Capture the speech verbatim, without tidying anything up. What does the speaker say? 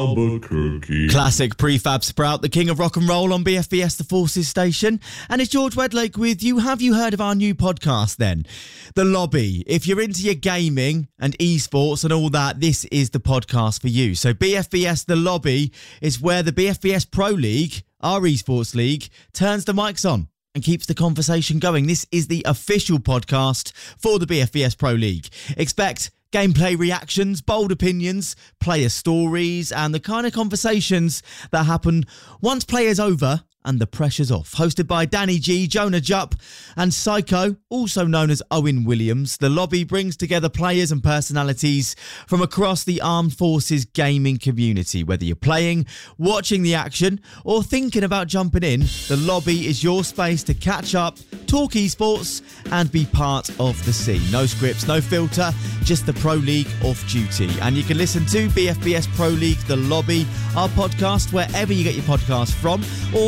Albuquerque. Classic prefab sprout, the king of rock and roll on B F B S The Forces station. And it's George Wedlake with you. Have you heard of our new podcast then? The Lobby. If you're into your gaming and esports and all that, this is the podcast for you. So B F B S The Lobby is where the B F B S Pro League, our esports league, turns the mics on and keeps the conversation going. This is the official podcast for the B F B S Pro League. Expect gameplay reactions, bold opinions, player stories, and the kind of conversations that happen once player's over and the pressure's off. Hosted by Danny G, Jonah Jupp, and Psycho, also known as Owen Williams, The Lobby brings together players and personalities from across the Armed Forces gaming community. Whether you're playing, watching the action, or thinking about jumping in, The Lobby is your space to catch up, talk esports, and be part of the scene. No scripts, no filter, just the Pro League off duty. And you can listen to B F B S Pro League The Lobby, our podcast, wherever you get your podcasts from, or